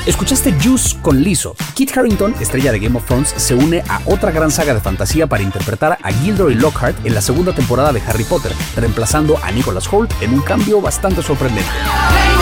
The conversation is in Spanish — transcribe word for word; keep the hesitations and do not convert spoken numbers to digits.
Escuchaste Juice con Lizzo. Kit Harington, estrella de Game of Thrones, se une a otra gran saga de fantasía para interpretar a Gilderoy Lockhart en la segunda temporada de Harry Potter, reemplazando a Nicholas Hoult en un cambio bastante sorprendente.